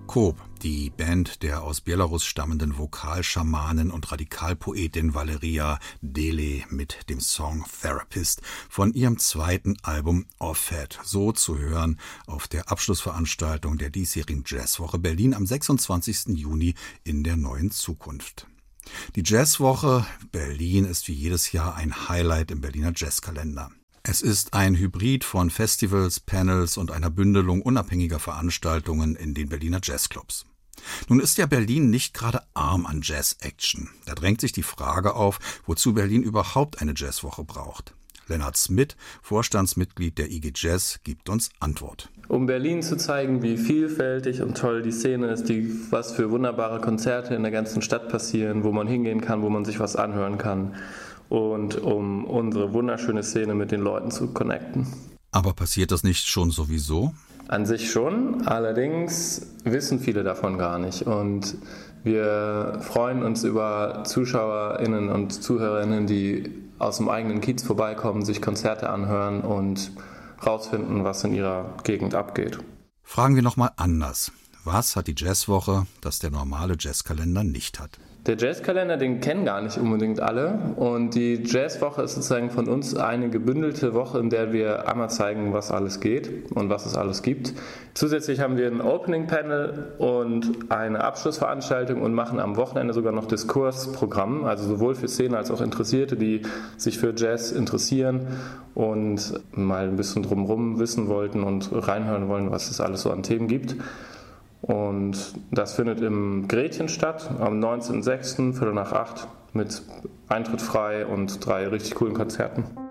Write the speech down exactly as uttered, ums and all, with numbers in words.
Coop, die Band der aus Belarus stammenden Vokalschamanin und Radikalpoetin Valeria Dele mit dem Song Therapist von ihrem zweiten Album Offhead, so zu hören auf der Abschlussveranstaltung der diesjährigen Jazzwoche Berlin am sechsundzwanzigsten Juni in der Neuen Zukunft. Die Jazzwoche Berlin ist wie jedes Jahr ein Highlight im Berliner Jazzkalender. Es ist ein Hybrid von Festivals, Panels und einer Bündelung unabhängiger Veranstaltungen in den Berliner Jazzclubs. Nun ist ja Berlin nicht gerade arm an Jazz-Action. Da drängt sich die Frage auf, wozu Berlin überhaupt eine Jazzwoche braucht. Lennart Smith, Vorstandsmitglied der I G Jazz, gibt uns Antwort. Um Berlin zu zeigen, wie vielfältig und toll die Szene ist, die, was für wunderbare Konzerte in der ganzen Stadt passieren, wo man hingehen kann, wo man sich was anhören kann. Und um unsere wunderschöne Szene mit den Leuten zu connecten. Aber passiert das nicht schon sowieso? An sich schon, allerdings wissen viele davon gar nicht. Und wir freuen uns über ZuschauerInnen und ZuhörerInnen, die aus dem eigenen Kiez vorbeikommen, sich Konzerte anhören und rausfinden, was in ihrer Gegend abgeht. Fragen wir nochmal anders. Was hat die Jazzwoche, das der normale Jazzkalender nicht hat? Der Jazzkalender, den kennen gar nicht unbedingt alle, und die Jazzwoche ist sozusagen von uns eine gebündelte Woche, in der wir einmal zeigen, was alles geht und was es alles gibt. Zusätzlich haben wir ein Opening-Panel und eine Abschlussveranstaltung und machen am Wochenende sogar noch Diskursprogramm, also sowohl für Szene als auch Interessierte, die sich für Jazz interessieren und mal ein bisschen drumherum wissen wollten und reinhören wollen, was es alles so an Themen gibt. Und das findet im Gretchen statt, am neunzehnten sechsten, Viertel nach acht, mit Eintritt frei und drei richtig coolen Konzerten.